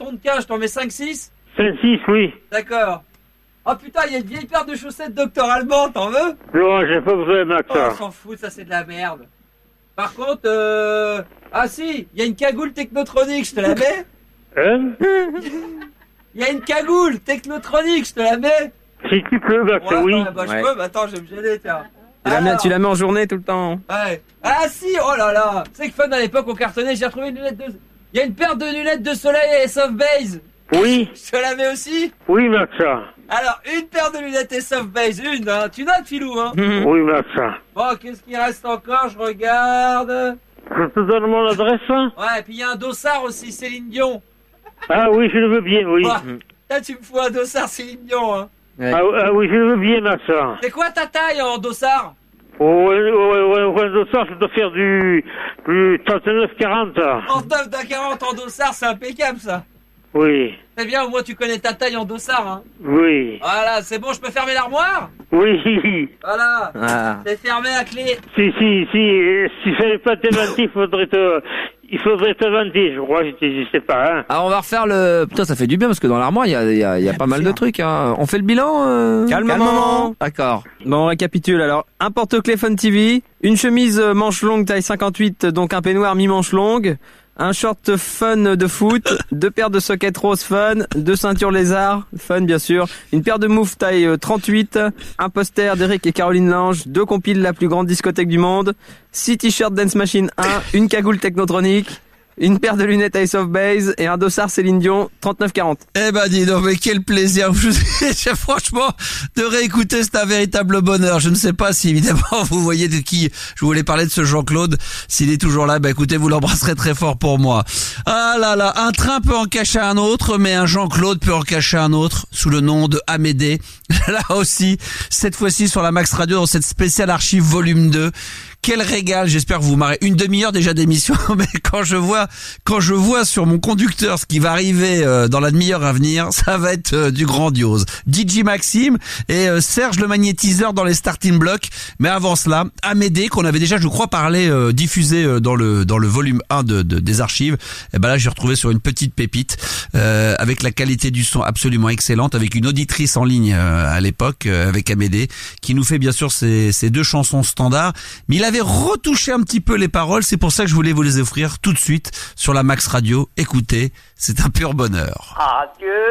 35, je t'en mets 5-6. 5-6, oui. D'accord. Oh putain, il y a une vieille paire de chaussettes Docteur Alban, t'en veux? Non, j'ai pas besoin, Max. Oh, on s'en fout, ça c'est de la merde. Par contre, ah si, il y a une cagoule technotronique, je te la mets? Hein? Il y a une cagoule technotronique, je te la mets? Si tu peux, Max, Ouais, oui. bah je peux, attends, je vais me gêner, tiens. Tu la mets en journée tout le temps. Ouais. Ah si, oh là là. Tu sais que Fun à l'époque on cartonnait, j'ai retrouvé une lunette de... Il y a une paire de lunettes de soleil et soft base. Oui. Je te la mets aussi? Oui, Max. Alors, une paire de lunettes et soft base, une, hein. Tu notes, Filou, hein? Oui, Max. Bon, qu'est-ce qu'il reste encore? Je regarde. Je te donne mon adresse, hein? Ouais, et puis il y a un dossard aussi, Céline Dion. Ah oui, je le veux bien, oui. Là, tu me fous un dossard Céline Dion, hein. Ouais. Ah oui, je le veux bien, Max. C'est quoi ta taille en dossard? Ouais, ça, je dois faire du 39-40. En 9 en dossard, c'est impeccable, ça. Oui, C'est bien, au moins tu connais ta taille en dossard, hein. oui, Voilà, c'est bon, je peux fermer l'armoire? oui. Voilà. Ah. C'est fermé à clé. Si fallait pas te mentir, il faudrait te mentir, je crois, je sais pas, hein. Alors on va refaire le... Putain, ça fait du bien parce que dans l'armoire, il y a pas mal de trucs. Hein. On fait le bilan Calmement. D'accord. Bon, on récapitule. Alors, un porte-clés Fun TV, une chemise manche longue taille 58, donc un peignoir mi-manche longue, un short Fun de foot, 2 paires de sockets rose Fun, 2 ceintures lézard Fun bien sûr, une paire de moufles taille 38, un poster d'Eric et Caroline Lange, 2 compiles la plus grande discothèque du monde, 6 t-shirts Dance Machine 1, une cagoule technotronique, une paire de lunettes Ace of Base et un dossard Céline Dion 39-40. Eh ben dis donc, mais quel plaisir. Franchement, de réécouter, c'est un véritable bonheur. Je ne sais pas si évidemment vous voyez de qui je voulais parler, de ce Jean-Claude. S'il est toujours là, écoutez, vous l'embrasserez très fort pour moi. Ah là là, un train peut en cacher un autre, mais un Jean-Claude peut en cacher un autre sous le nom de Amédée. Là aussi, cette fois-ci sur la Max Radio dans cette spéciale archive volume 2. Quel régal, j'espère que vous marrez. Une demi-heure déjà d'émission, mais quand je vois sur mon conducteur ce qui va arriver dans la demi-heure à venir, ça va être du grandiose. DJ Maxime et Serge le magnétiseur dans les starting blocks. Mais avant cela, Amédée, qu'on avait déjà, je crois, diffusé dans le volume 1 des archives. Et ben là, j'ai retrouvé sur une petite pépite, avec la qualité du son absolument excellente, avec une auditrice en ligne à l'époque, avec Amédée, qui nous fait bien sûr ces 2 chansons standards. Mais il avait retouché un petit peu les paroles, c'est pour ça que je voulais vous les offrir tout de suite sur la Max Radio. Écoutez, c'est un pur bonheur. Adieu.